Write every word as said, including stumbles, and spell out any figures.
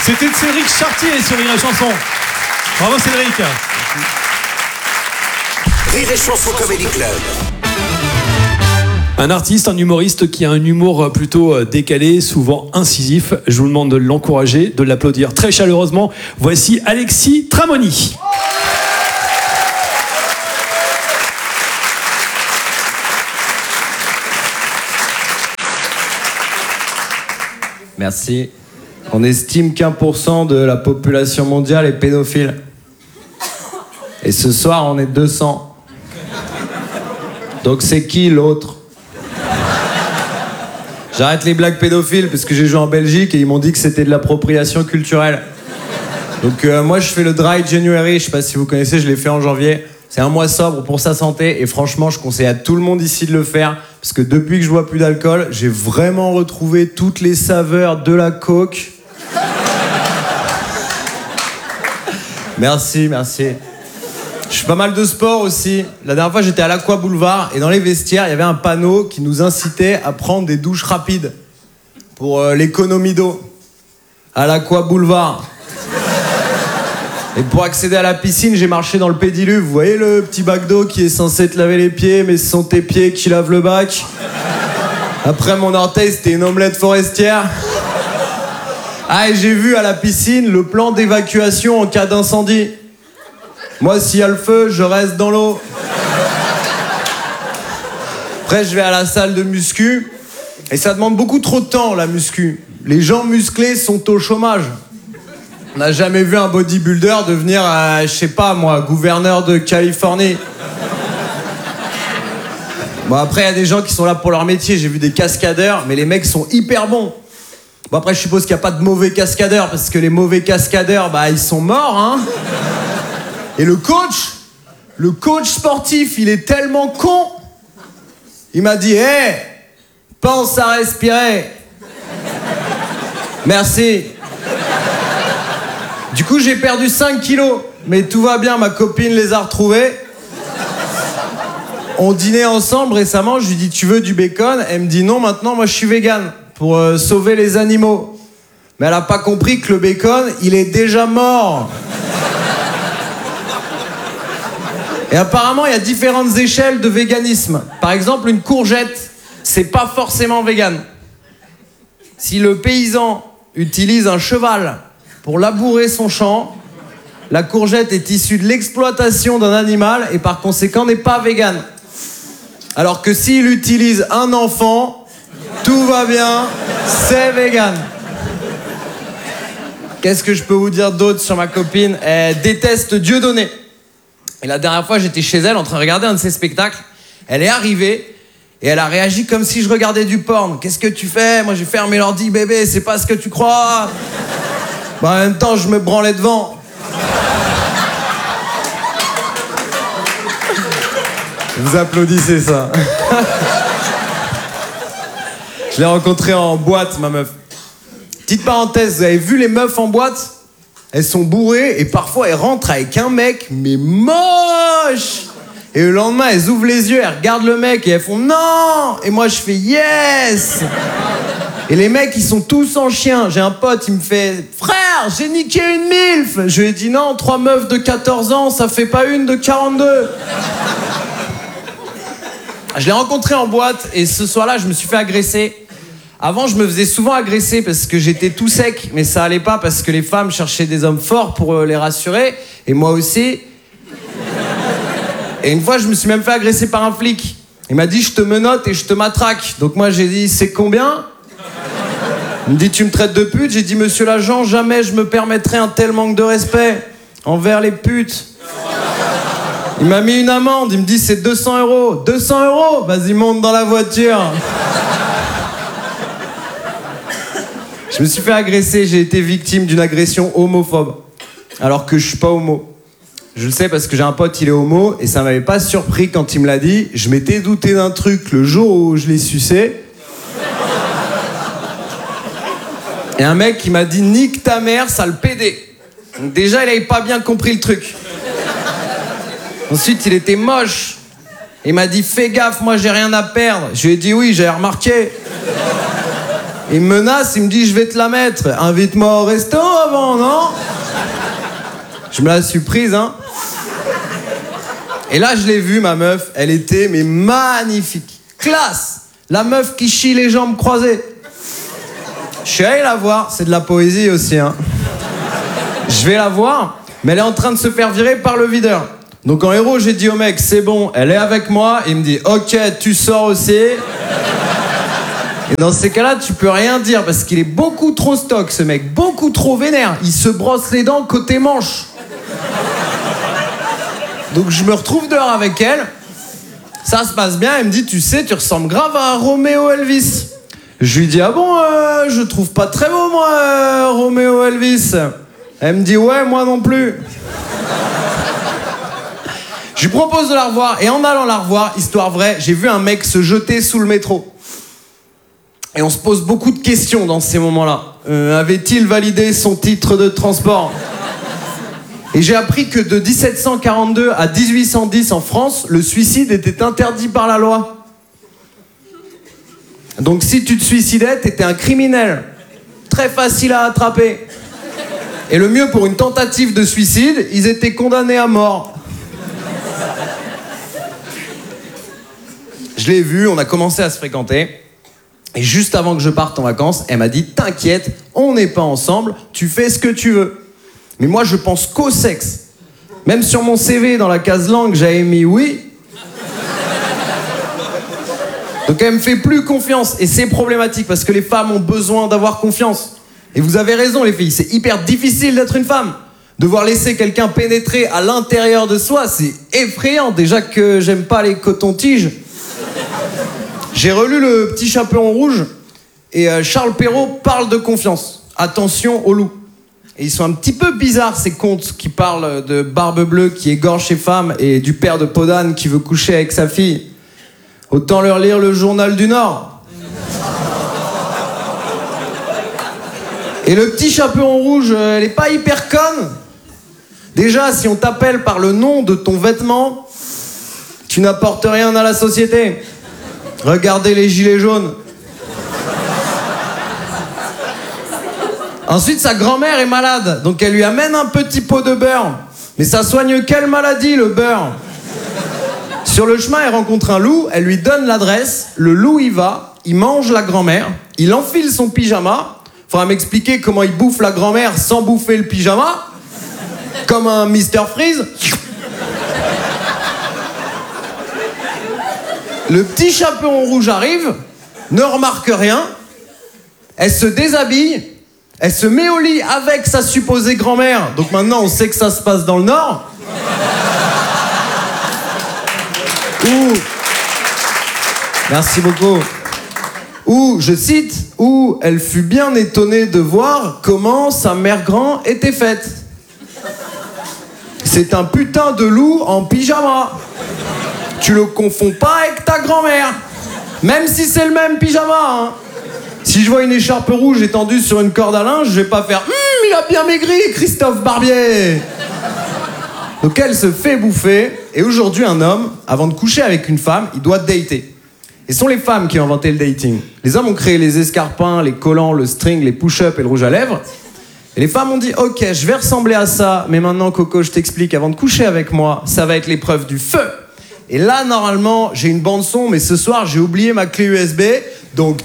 C'était de Cédric Chartier sur Rire et Chanson. Bravo Cédric. Rire et Chanson Comedy Club. Un artiste, un humoriste qui a un humour plutôt décalé, souvent incisif. Je vous demande de l'encourager, de l'applaudir très chaleureusement. Voici Alexis Tramoni. Merci. On estime qu'un pour cent de la population mondiale est pédophile. Et ce soir, on est deux cents. Donc c'est qui l'autre ? J'arrête les blagues pédophiles parce que j'ai joué en Belgique et ils m'ont dit que c'était de l'appropriation culturelle. Donc euh, moi je fais le Dry January, je sais pas si vous connaissez, je l'ai fait en janvier. C'est un mois sobre pour sa santé et franchement je conseille à tout le monde ici de le faire parce que depuis que je bois plus d'alcool, j'ai vraiment retrouvé toutes les saveurs de la coke. Merci, merci. Je fais pas mal de sport aussi. La dernière fois, j'étais à l'Aqua Boulevard et dans les vestiaires, il y avait un panneau qui nous incitait à prendre des douches rapides pour euh, l'économie d'eau. À l'Aqua Boulevard. Et pour accéder à la piscine, j'ai marché dans le pédiluve. Vous voyez le petit bac d'eau qui est censé te laver les pieds, mais ce sont tes pieds qui lavent le bac. Après mon orteil, c'était une omelette forestière. Ah, et j'ai vu à la piscine le plan d'évacuation en cas d'incendie. Moi, s'il y a le feu, je reste dans l'eau. Après, je vais à la salle de muscu. Et ça demande beaucoup trop de temps, la muscu. Les gens musclés sont au chômage. On n'a jamais vu un bodybuilder devenir, euh, je sais pas moi, gouverneur de Californie. Bon, après, il y a des gens qui sont là pour leur métier. J'ai vu des cascadeurs, mais les mecs sont hyper bons. Bon, après, je suppose qu'il n'y a pas de mauvais cascadeurs, parce que les mauvais cascadeurs, bah, ils sont morts, hein. Et le coach, le coach sportif, il est tellement con. Il m'a dit, hé, hey, pense à respirer. Merci. Du coup, j'ai perdu cinq kilos. Mais tout va bien, ma copine les a retrouvés. On dînait ensemble récemment, je lui dis, tu veux du bacon ? Elle me dit, non, maintenant, moi, je suis végane, pour euh, sauver les animaux. Mais elle a pas compris que le bacon, il est déjà mort. Et apparemment, il y a différentes échelles de véganisme. Par exemple, une courgette, c'est pas forcément vegan. Si le paysan utilise un cheval pour labourer son champ, la courgette est issue de l'exploitation d'un animal et par conséquent n'est pas vegan. Alors que s'il utilise un enfant, tout va bien, c'est vegan. Qu'est-ce que je peux vous dire d'autre sur ma copine ? Elle déteste Dieudonné. Et la dernière fois, j'étais chez elle en train de regarder un de ses spectacles. Elle est arrivée et elle a réagi comme si je regardais du porn. Qu'est-ce que tu fais ? Moi, j'ai fermé l'ordi, bébé, c'est pas ce que tu crois. Bah, en même temps, je me branlais devant. Vous applaudissez ça. Je l'ai rencontrée en boîte, ma meuf. Petite parenthèse, vous avez vu les meufs en boîte ? Elles sont bourrées et parfois elles rentrent avec un mec, mais moche. Et le lendemain, elles ouvrent les yeux, elles regardent le mec et elles font non. Et moi, je fais yes. Et les mecs, ils sont tous en chien. J'ai un pote, il me fait frère, j'ai niqué une milf. Je lui ai dit non, trois meufs de quatorze ans, ça fait pas une de quarante-deux. Je l'ai rencontré en boîte et ce soir-là, je me suis fait agresser. Avant, je me faisais souvent agresser parce que j'étais tout sec, mais ça allait pas parce que les femmes cherchaient des hommes forts pour les rassurer, et moi aussi. Et une fois, je me suis même fait agresser par un flic. Il m'a dit, je te menotte et je te matraque. Donc moi, j'ai dit, c'est combien ? Il me dit, tu me traites de pute ? J'ai dit, monsieur l'agent, jamais je me permettrai un tel manque de respect envers les putes. Il m'a mis une amende, il me dit, c'est deux cents euros. deux cents euros ? Vas-y, monte dans la voiture. Je me suis fait agresser, j'ai été victime d'une agression homophobe. Alors que je suis pas homo. Je le sais parce que j'ai un pote, il est homo, et ça m'avait pas surpris quand il me l'a dit. Je m'étais douté d'un truc le jour où je l'ai sucé. Et un mec qui m'a dit, nique ta mère, sale pédé. Donc déjà, il avait pas bien compris le truc. Ensuite, il était moche. Il m'a dit, fais gaffe, moi j'ai rien à perdre. Je lui ai dit, oui, j'ai remarqué. Il me menace, il me dit, je vais te la mettre. Invite-moi au resto avant, non? Je me la suis prise, hein. Et là, je l'ai vue, ma meuf. Elle était, mais magnifique. Classe. La meuf qui chie les jambes croisées. Je suis allé la voir. C'est de la poésie aussi, hein. Je vais la voir, mais elle est en train de se faire virer par le videur. Donc en héros, j'ai dit au mec, c'est bon, elle est avec moi. Il me dit, ok, tu sors aussi. Et dans ces cas-là, tu peux rien dire parce qu'il est beaucoup trop stock, ce mec. Beaucoup trop vénère. Il se brosse les dents côté manche. Donc je me retrouve dehors avec elle. Ça se passe bien. Elle me dit, tu sais, tu ressembles grave à Roméo Elvis. Je lui dis, ah bon, euh, je trouve pas très beau, moi, euh, Roméo Elvis. Elle me dit, ouais, moi non plus. Je lui propose de la revoir. Et en allant la revoir, histoire vraie, j'ai vu un mec se jeter sous le métro. Et on se pose beaucoup de questions dans ces moments-là. Euh, avait-il validé son titre de transport ? Et j'ai appris que de dix-sept cent quarante-deux à dix-huit cent dix en France, le suicide était interdit par la loi. Donc si tu te suicidais, t'étais un criminel. Très facile à attraper. Et le mieux, pour une tentative de suicide, ils étaient condamnés à mort. Je l'ai vue, on a commencé à se fréquenter. Et juste avant que je parte en vacances, elle m'a dit « T'inquiète, on n'est pas ensemble, tu fais ce que tu veux. » Mais moi, je pense qu'au sexe. Même sur mon C V, dans la case langue, j'avais mis « oui ». Donc elle me fait plus confiance. Et c'est problématique, parce que les femmes ont besoin d'avoir confiance. Et vous avez raison, les filles, c'est hyper difficile d'être une femme. Devoir laisser quelqu'un pénétrer à l'intérieur de soi, c'est effrayant. Déjà que j'aime pas les cotons-tiges. J'ai relu Le Petit Chaperon Rouge et euh, Charles Perrault parle de confiance. Attention aux loups. Et ils sont un petit peu bizarres, ces contes qui parlent de Barbe Bleue qui égorge ses femmes et du père de Podane qui veut coucher avec sa fille. Autant leur lire le Journal du Nord. Et Le Petit Chaperon Rouge, elle est pas hyper conne. Déjà, si on t'appelle par le nom de ton vêtement, tu n'apportes rien à la société. Regardez les gilets jaunes. Ensuite, sa grand-mère est malade, donc elle lui amène un petit pot de beurre. Mais ça soigne quelle maladie, le beurre ? Sur le chemin, elle rencontre un loup, elle lui donne l'adresse, le loup y va, il mange la grand-mère, il enfile son pyjama. Faudra m'expliquer comment il bouffe la grand-mère sans bouffer le pyjama. Comme un mister Freeze. Le petit chaperon rouge arrive, ne remarque rien, elle se déshabille, elle se met au lit avec sa supposée grand-mère. Donc maintenant, on sait que ça se passe dans le Nord. Où... Merci beaucoup. Où, je cite, où elle fut bien étonnée de voir comment sa mère grand était faite. C'est un putain de loup en pyjama. Tu le confonds pas avec ta grand-mère. Même si c'est le même pyjama, hein. Si je vois une écharpe rouge étendue sur une corde à linge, je vais pas faire hum, il a bien maigri, Christophe Barbier. Donc elle se fait bouffer. Et aujourd'hui, un homme, avant de coucher avec une femme, il doit dater. Et ce sont les femmes qui ont inventé le dating. Les hommes ont créé les escarpins, les collants, le string, les push-ups et le rouge à lèvres. Et les femmes ont dit, ok, je vais ressembler à ça, mais maintenant, Coco, je t'explique, avant de coucher avec moi, ça va être l'épreuve du feu. Et là, normalement, j'ai une bande son, mais ce soir, j'ai oublié ma clé U S B, donc